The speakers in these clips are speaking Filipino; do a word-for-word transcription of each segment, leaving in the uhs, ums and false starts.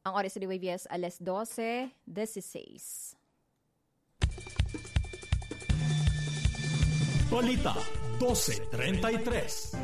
Ang oras sa D W B S, alas dose dieciséis. Balita dose treinta y tres.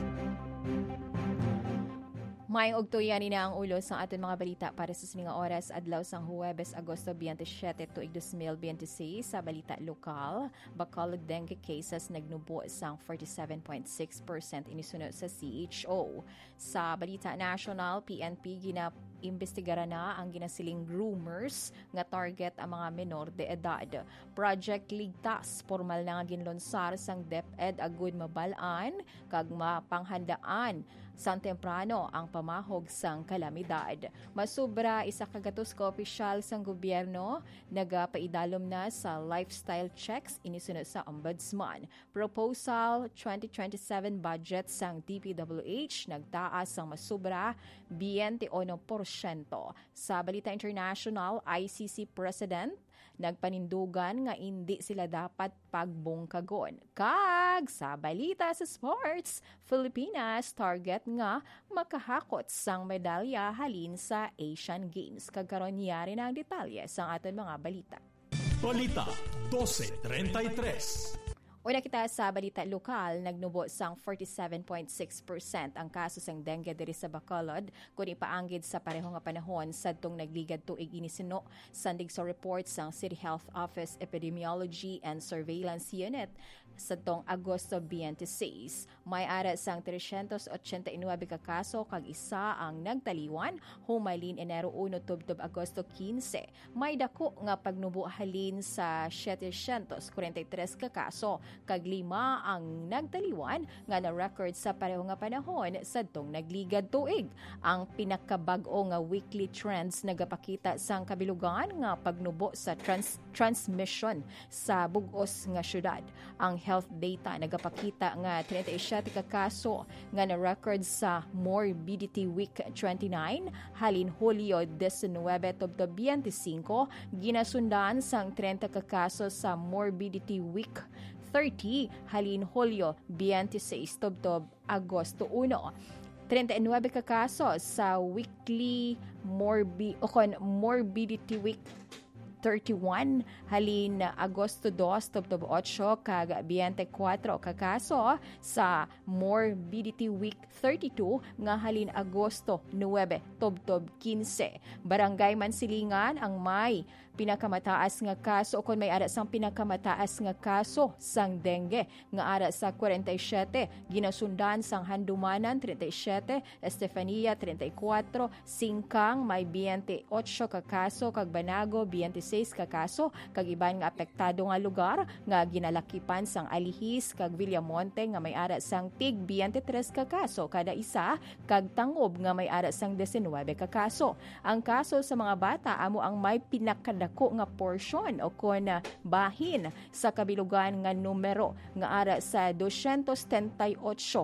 May ugtuyan na ang ulo sa aton mga balita para sa sininga oras adlaw sang Huwebes, Agosto twenty-seven tuig twenty twenty-six sa balita lokal. Bacolod dengue cases nagnubo sang forty-seven point six percent inisunod sa C H O. Sa balita national, P N P gina imbestigara na ang ginasiling groomers nga target ang mga menor de edad. Project Ligtas, formal na nga ginlonsar sang DepEd agud mabalaan kag mapanghandaan sang temprano ang pamahog sang kalamidad. Masubra isa kagatos ka opisyal sang gobyerno nagapaidalom na sa lifestyle checks inisunod sa ombudsman. Proposal twenty twenty-seven budget sang D P W H nagtaas sang masubra twenty-one porsyento. Sa balita international, I C C President nagpanindugan nga hindi sila dapat pagbungkagon. Kag sa balita sa sports, Pilipinas target nga makahakot sang medalya halin sa Asian Games. Kagkaroon niyari na ang detalye sa aton mga balita. Balita dose treinta y tres. Una kita sa balita lokal, nagnubo sang forty-seven point six percent ang kaso sang dengue diri sa Bacolod kung ipaanggid sa pareho nga panahon sadtong nagligad tuig inisino sandig sa report sang City Health Office Epidemiology and Surveillance Unit sadtong Agosto twenty-six. May ara sang three hundred eighty-nine ka kaso kag isa ang nagtaliwan humalin Enero one tubtob Agosto fifteen. May dako nga pagnubo halin sa seven hundred forty-three ka kaso kag lima ang nagtaliwan nga na-record sa pareho nga panahon sadtong nagligad tuig. Ang pinakabag-o nga weekly trends nagapakita sang kabilugan nga pagnubo sa trans- transmission sa bug-os nga syudad. Ang health data nagapakita nga thirty-seven ka kaso nga na-record sa Morbidity Week twenty-nine halin Hulyo nineteen tubtob twenty-five ginasundan sang thirty ka kaso sa Morbidity Week thirty halin Hulyo twenty-six tubtob Agosto one. thirty-nine ka kaso sa weekly morbi o kon Morbidity Week thirty-one halin Agosto two tubtob eight kag twenty-four ka kaso sa Morbidity Week thirty-two nga halin Agosto nine tubtob fifteen. Barangay Mansilingan ang may pinakamataas nga kaso o kung may ara sang pinakamataas nga kaso sang dengue nga ara sa forty-seven, ginasundan sang Handumanan thirty-seven, Estefania thirty-four, Singkang may twenty-eight ka kaso kag Banago twenty-six ka kaso kag iban nga apektado nga lugar nga ginalakipan sang Alihis kag Villamonte nga may ara sang tig twenty-three ka kaso kada isa kag Tangob nga may ara sang nineteen ka kaso. Ang kaso sa mga bata amo ang may pinakada ko nga portion o kon bahin sa kabilugan nga numero nga ara sa two thirty-eight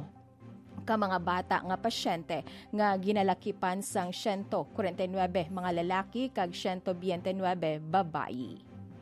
ka mga bata nga pasyente nga ginalakipan sang one forty-nine mga lalaki kag one twenty-nine babayi.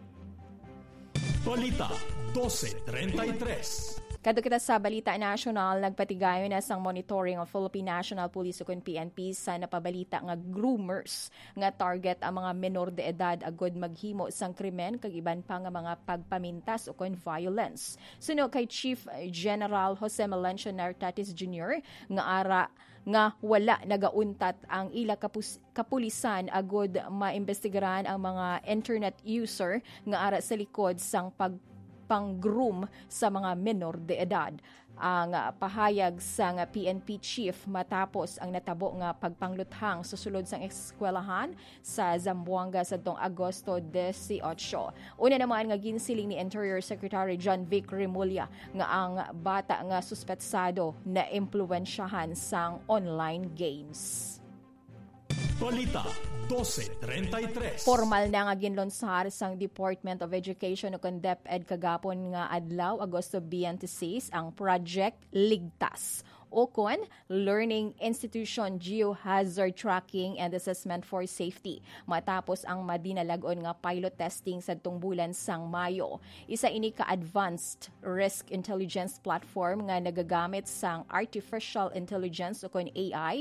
Balita dose treinta y tres. Kadto kita sa balita national, nagpatigayon na sang monitoring of Philippine National Police o P N P sa napabalita nga groomers nga target ang mga menor de edad agud maghimo sang krimen kag iban pa nga mga pagpamintas o kon violence. Suno kay Chief General Jose Melencio Nartatis Junior nga ara nga wala nagauntat ang ila kapus- kapulisan agud maimbestigaran ang mga internet user nga ara sa likod sang pag pang-groom sa mga menor de edad. Ang pahayag sa nga P N P chief matapos ang natabo nga pagpangluthang sa sulod sang eskwelahan sa Zamboanga sadtong Agosto eighteen. Una naman nga ginsiling ni Interior Secretary John Vic Remulla nga ang bata nga suspetsado na impluwensyahan sang online games. Balita dose treinta y tres. Formal na nga ginlonsar sang Department of Education o kon DepEd kagapon nga adlaw Agosto twenty-six ang Project Ligtas o kon Learning Institution Geohazard Tracking and Assessment for Safety matapos ang madinalagon nga pilot testing sadtong bulan sang Mayo. Isa ini ka advanced risk intelligence platform nga nagagamit sang artificial intelligence o kon A I